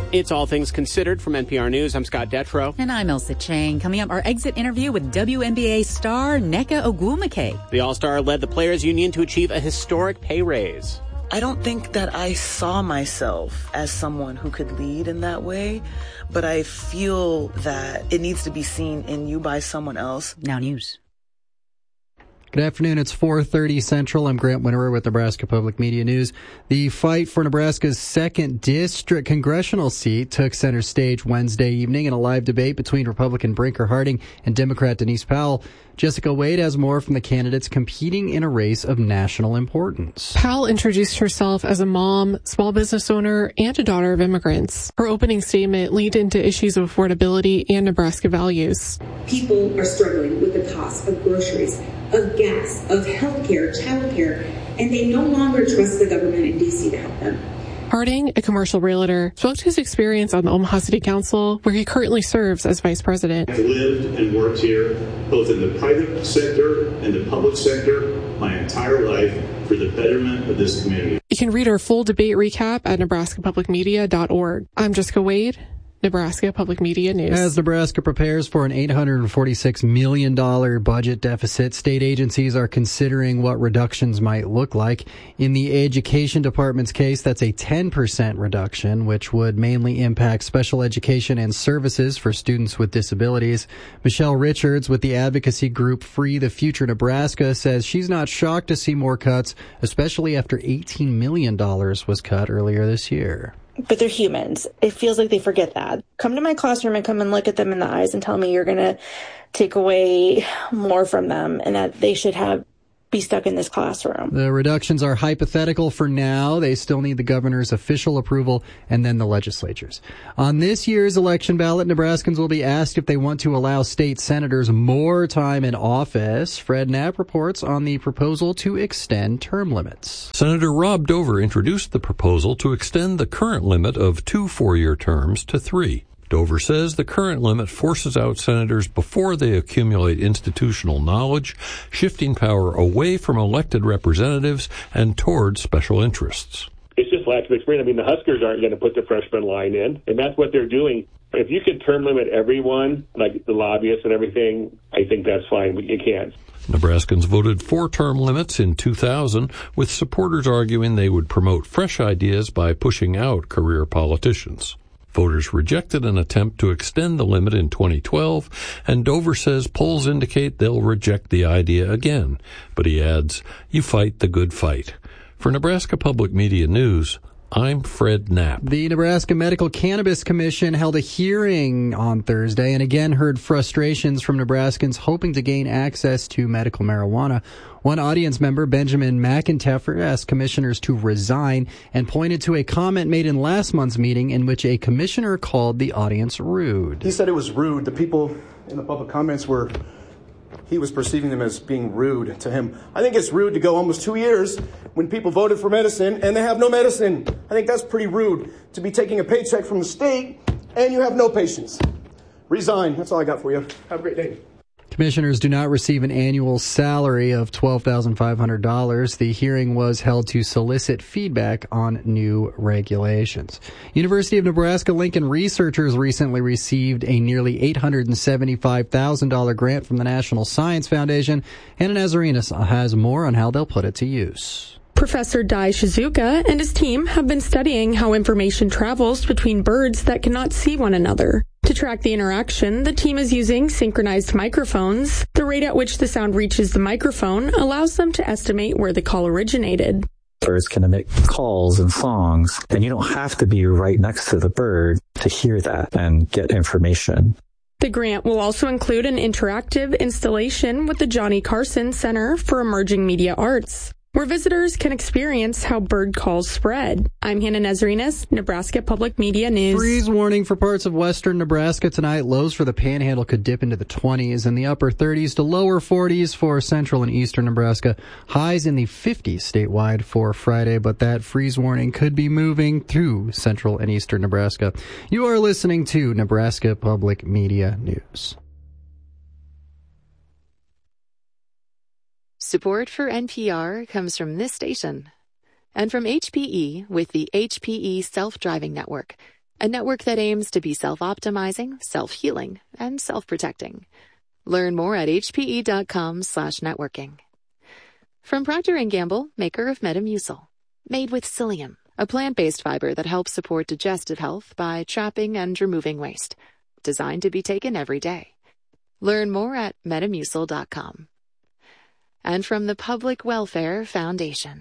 It's All Things Considered from NPR News. I'm Scott Detrow. And I'm Elsa Chang. Coming up, our exit interview with WNBA star Nneka Ogwumike. The All-Star led the Players Union to achieve a historic pay raise. I don't think that I saw myself as someone who could lead in that way, but I feel that it needs to be seen in you by someone else. Now News. Good afternoon. It's 4:30 Central. I'm Grant Winterer with Nebraska Public Media News. The fight for Nebraska's 2nd District congressional seat took center stage Wednesday evening in a live debate between Republican Brinker Harding and Democrat Denise Powell. Jessica Wade has more from the candidates competing in a race of national importance. Powell introduced herself as a mom, small business owner, and a daughter of immigrants. Her opening statement leaned into issues of affordability and Nebraska values. People are struggling with the cost of groceries, of gas, of healthcare, childcare, and they no longer trust the government in D.C. to help them. Harding, a commercial realtor, spoke to his experience on the Omaha City Council, where he currently serves as vice president. I've lived and worked here, both in the private sector and the public sector, my entire life for the betterment of this community. You can read our full debate recap at nebraskapublicmedia.org. I'm Jessica Wade, Nebraska Public Media News. As Nebraska prepares for an $846 million budget deficit, state agencies are considering what reductions might look like. In the Education Department's case, that's a 10% reduction, which would mainly impact special education and services for students with disabilities. Michelle Richards with the advocacy group Free the Future Nebraska says she's not shocked to see more cuts, especially after $18 million was cut earlier this year. But they're humans. It feels like they forget that. Come to my classroom and come and look at them in the eyes and tell me you're going to take away more from them and that they should be stuck in this classroom. The reductions are hypothetical for now. They still need the governor's official approval and then the legislature's. On this year's election ballot, Nebraskans will be asked if they want to allow state senators more time in office. Fred Knapp reports on the proposal to extend term limits. Senator Rob Dover introduced the proposal to extend the current limit of 2 four-year terms to 3. Dover says the current limit forces out senators before they accumulate institutional knowledge, shifting power away from elected representatives and toward special interests. It's just lack of experience. I mean, the Huskers aren't going to put the freshman line in, and that's what they're doing. If you could term limit everyone, like the lobbyists and everything, I think that's fine, but you can't. Nebraskans voted for term limits in 2000, with supporters arguing they would promote fresh ideas by pushing out career politicians. Voters rejected an attempt to extend the limit in 2012, and Dover says polls indicate they'll reject the idea again. But he adds, you fight the good fight. For Nebraska Public Media News, I'm Fred Knapp. The Nebraska Medical Cannabis Commission held a hearing on Thursday and again heard frustrations from Nebraskans hoping to gain access to medical marijuana. One audience member, Benjamin McIntyre, asked commissioners to resign and pointed to a comment made in last month's meeting in which a commissioner called the audience rude. He said it was rude. The people in the public comments he was perceiving them as being rude to him. I think it's rude to go almost 2 years when people voted for medicine and they have no medicine. I think that's pretty rude to be taking a paycheck from the state and you have no patients. Resign. That's all I got for you. Have a great day. Commissioners do not receive an annual salary of $12,500. The hearing was held to solicit feedback on new regulations. University of Nebraska-Lincoln researchers recently received a nearly $875,000 grant from the National Science Foundation. Anna Nazarinas has more on how they'll put it to use. Professor Dai Shizuka and his team have been studying how information travels between birds that cannot see one another. To track the interaction, the team is using synchronized microphones. The rate at which the sound reaches the microphone allows them to estimate where the call originated. Birds can emit calls and songs, and you don't have to be right next to the bird to hear that and get information. The grant will also include an interactive installation with the Johnny Carson Center for Emerging Media Arts, where visitors can experience how bird calls spread. I'm Hannah Nezarinas, Nebraska Public Media News. Freeze warning for parts of western Nebraska tonight. Lows for the Panhandle could dip into the 20s and the upper 30s to lower 40s for central and eastern Nebraska. Highs in the 50s statewide for Friday, but that freeze warning could be moving through central and eastern Nebraska. You are listening to Nebraska Public Media News. Support for NPR comes from this station and from HPE with the HPE Self-Driving Network. a network that aims to be self-optimizing, self-healing, and self-protecting. Learn more at hpe.com/networking. From Procter & Gamble, maker of Metamucil. Made with psyllium, a plant-based fiber that helps support digestive health by trapping and removing waste. Designed to be taken every day. Learn more at Metamucil.com. And from the Public Welfare Foundation.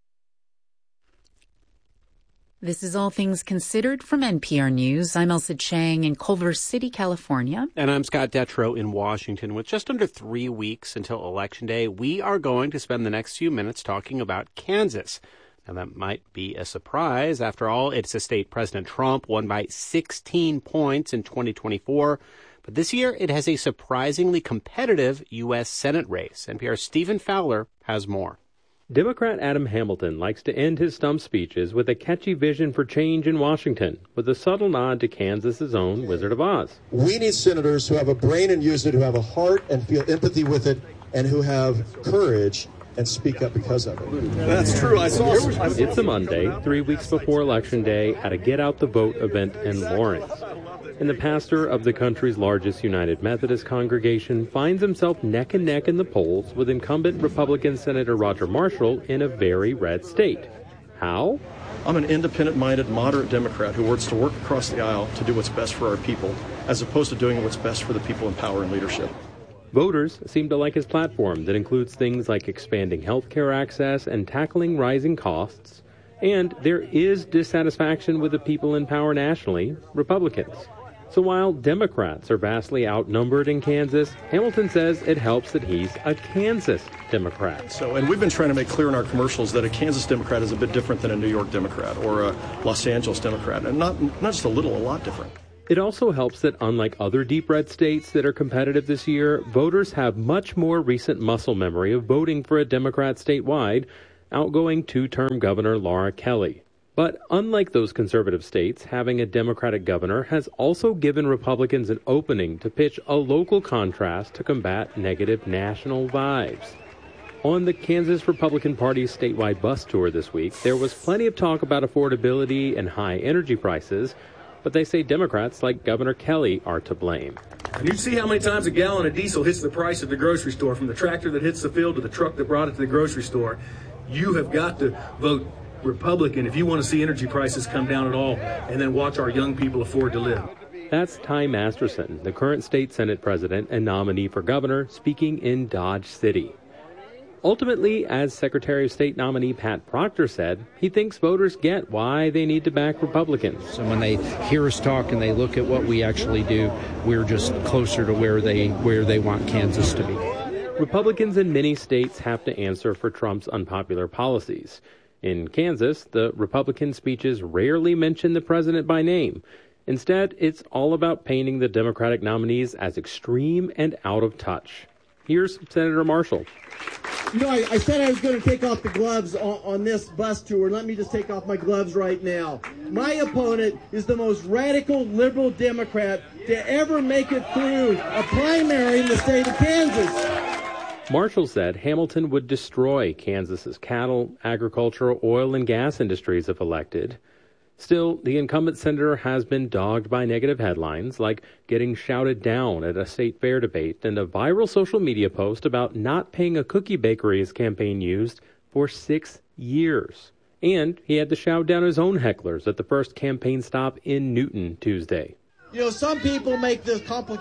This is All Things Considered from NPR News. I'm Elsa Chang in Culver City, California. And I'm Scott Detrow in Washington. With just under 3 weeks until Election Day, we are going to spend the next few minutes talking about Kansas. Now, that might be a surprise. After all, it's a state President Trump won by 16 points in 2024. But this year, it has a surprisingly competitive U.S. Senate race. NPR's Stephen Fowler has more. Democrat Adam Hamilton likes to end his stump speeches with a catchy vision for change in Washington, with a subtle nod to Kansas's own Wizard of Oz. We need senators who have a brain and use it, who have a heart and feel empathy with it, and who have courage and speak up because of it. That's true. It's a Monday, 3 weeks before Election Day, at a Get Out the Vote event in Lawrence. And the pastor of the country's largest United Methodist congregation finds himself neck and neck in the polls with incumbent Republican Senator Roger Marshall in a very red state. How? I'm an independent-minded, moderate Democrat who wants to work across the aisle to do what's best for our people, as opposed to doing what's best for the people in power and leadership. Voters seem to like his platform that includes things like expanding health care access and tackling rising costs. And there is dissatisfaction with the people in power nationally, Republicans. So while Democrats are vastly outnumbered in Kansas, Hamilton says it helps that he's a Kansas Democrat. And we've been trying to make clear in our commercials that a Kansas Democrat is a bit different than a New York Democrat or a Los Angeles Democrat, and not just a little, a lot different. It also helps that unlike other deep red states that are competitive this year, voters have much more recent muscle memory of voting for a Democrat statewide, outgoing two-term Governor Laura Kelly. But unlike those conservative states, having a Democratic governor has also given Republicans an opening to pitch a local contrast to combat negative national vibes. On the Kansas Republican Party's statewide bus tour this week, there was plenty of talk about affordability and high energy prices, but they say Democrats like Governor Kelly are to blame. And you see how many times a gallon of diesel hits the price at the grocery store, from the tractor that hits the field to the truck that brought it to the grocery store. You have got to vote Republican if you want to see energy prices come down at all, and then watch our young people afford to live. That's Ty Masterson, the current state Senate president and nominee for governor, speaking in Dodge City. Ultimately, as Secretary of State nominee Pat Proctor said, he thinks voters get why they need to back Republicans. And when they hear us talk and they look at what we actually do, we're just closer to where they want Kansas to be. Republicans in many states have to answer for Trump's unpopular policies. In Kansas, the Republican speeches rarely mention the president by name. Instead, it's all about painting the Democratic nominees as extreme and out of touch. Here's Senator Marshall. You know, I said I was going to take off the gloves on this bus tour. Let me just take off my gloves right now. My opponent is the most radical liberal Democrat to ever make it through a primary in the state of Kansas. Marshall said Hamilton would destroy Kansas's cattle, agricultural, oil, and gas industries if elected. Still, the incumbent senator has been dogged by negative headlines, like getting shouted down at a state fair debate and a viral social media post about not paying a cookie bakery his campaign used for 6 years. And he had to shout down his own hecklers at the first campaign stop in Newton Tuesday. You know, some people make these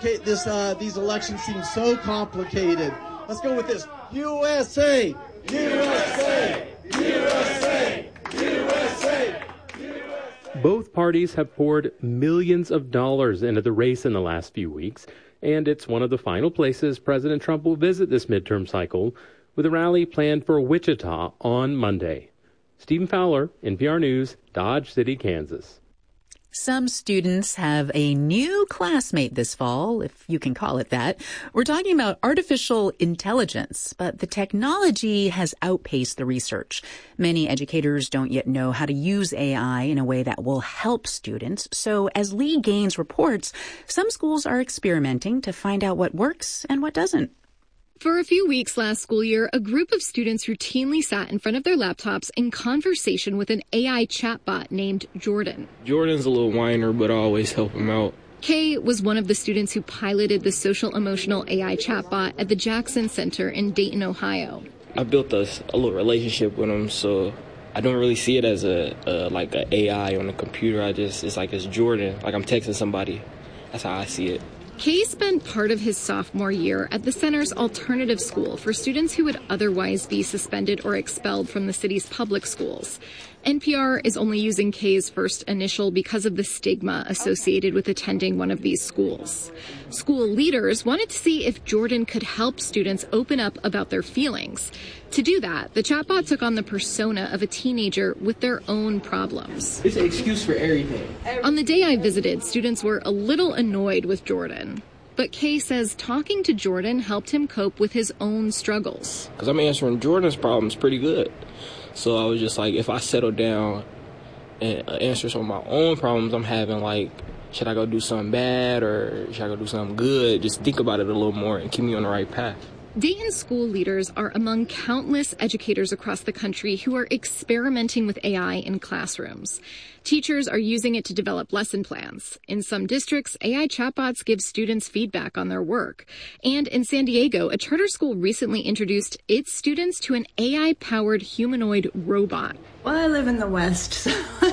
elections seem so complicated. Let's go with this. USA! USA! USA! USA! Both parties have poured millions of dollars into the race in the last few weeks, and it's one of the final places President Trump will visit this midterm cycle, with a rally planned for Wichita on Monday. Stephen Fowler, NPR News, Dodge City, Kansas. Some students have a new classmate this fall, if you can call it that. We're talking about artificial intelligence, but the technology has outpaced the research. Many educators don't yet know how to use AI in a way that will help students. So as Lee Gaines reports, some schools are experimenting to find out what works and what doesn't. For a few weeks last school year, a group of students routinely sat in front of their laptops in conversation with an AI chatbot named Jordan. Jordan's a little whiner, but I always help him out. Kay was one of the students who piloted the social-emotional AI chatbot at the Jackson Center in Dayton, Ohio. I built a little relationship with him, so I don't really see it as a AI on the computer. It's Jordan, like I'm texting somebody. That's how I see it. Kay spent part of his sophomore year at the center's alternative school for students who would otherwise be suspended or expelled from the city's public schools. NPR is only using Kay's first initial because of the stigma associated with attending one of these schools. School leaders wanted to see if Jordan could help students open up about their feelings. To do that, the chatbot took on the persona of a teenager with their own problems. It's an excuse for everything. On the day I visited, students were a little annoyed with Jordan. But Kay says talking to Jordan helped him cope with his own struggles. Because I'm answering Jordan's problems pretty good. So I was just like, if I settle down and answer some of my own problems I'm having, like, should I go do something bad or should I go do something good? Just think about it a little more and keep me on the right path. Dayton school leaders are among countless educators across the country who are experimenting with AI in classrooms. Teachers are using it to develop lesson plans. In some districts, AI chatbots give students feedback on their work. And in San Diego, a charter school recently introduced its students to an AI-powered humanoid robot. Well, I live in the West, so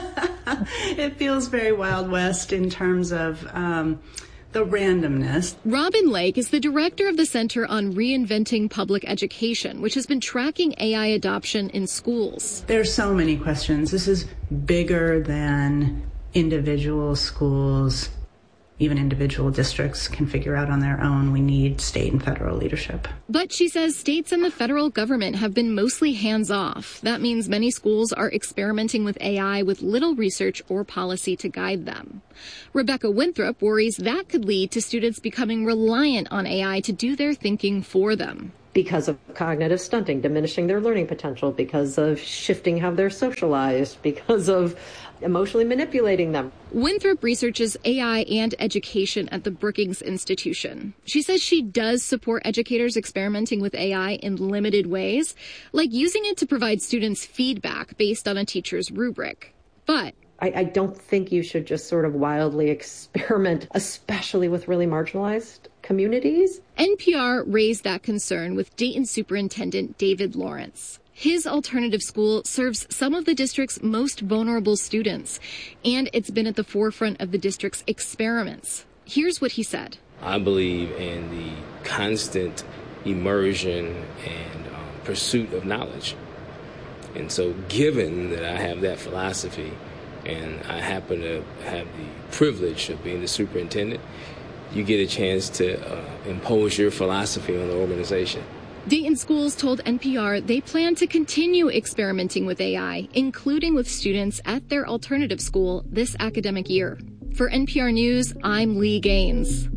it feels very Wild West in terms of the randomness. Robin Lake is the director of the Center on Reinventing Public Education, which has been tracking AI adoption in schools. There's so many questions. This is bigger than individual schools, even individual districts can figure out on their own. We need state and federal leadership. But she says states and the federal government have been mostly hands-off. That means many schools are experimenting with AI with little research or policy to guide them. Rebecca Winthrop worries that could lead to students becoming reliant on AI to do their thinking for them. Because of cognitive stunting, diminishing their learning potential, because of shifting how they're socialized, because of emotionally manipulating them. Winthrop researches AI and education at the Brookings Institution. She says she does support educators experimenting with AI in limited ways, like using it to provide students feedback based on a teacher's rubric. But I don't think you should just sort of wildly experiment, especially with really marginalized communities. NPR raised that concern with Dayton Superintendent David Lawrence. His alternative school serves some of the district's most vulnerable students, and it's been at the forefront of the district's experiments. Here's what he said. I believe in the constant immersion and pursuit of knowledge. And so given that I have that philosophy, and I happen to have the privilege of being the superintendent, you get a chance to impose your philosophy on the organization. Dayton schools told NPR they plan to continue experimenting with AI, including with students at their alternative school this academic year. For NPR News, I'm Lee Gaines.